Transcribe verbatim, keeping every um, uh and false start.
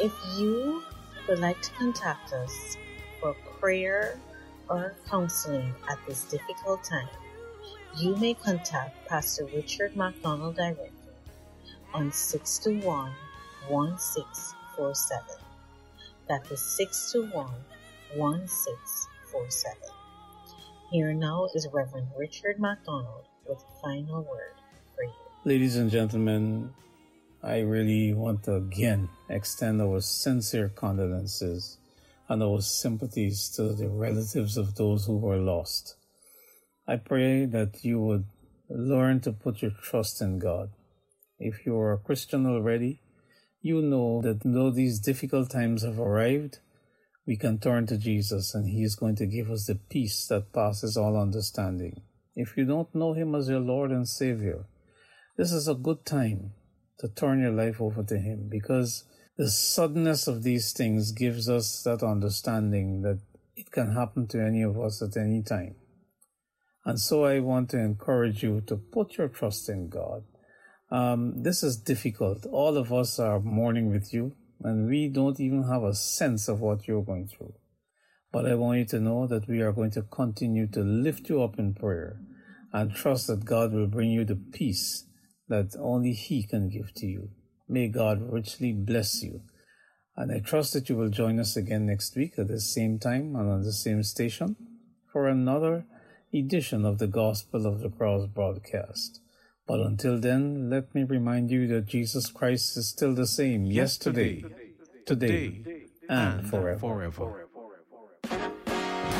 If you would like to contact us for prayer or counseling at this difficult time, you may contact Pastor Richard MacDonald directly on six two one, one six four seven. That is six two one, one six four seven. Here now is Reverend Richard MacDonald with a final word for you. Ladies and gentlemen, I really want to again extend our sincere condolences and our sympathies to the relatives of those who were lost. I pray that you would learn to put your trust in God. If you are a Christian already, you know that though these difficult times have arrived, we can turn to Jesus and He is going to give us the peace that passes all understanding. If you don't know Him as your Lord and Savior, this is a good time to turn your life over to Him, because the suddenness of these things gives us that understanding that it can happen to any of us at any time. And so I want to encourage you to put your trust in God. Um, this is difficult. All of us are mourning with you, and we don't even have a sense of what you're going through. But I want you to know that we are going to continue to lift you up in prayer and trust that God will bring you the peace that only He can give to you. May God richly bless you. And I trust that you will join us again next week at the same time and on the same station for another edition of the Gospel of the Cross broadcast. But until then, let me remind you that Jesus Christ is still the same yesterday, today, and forever.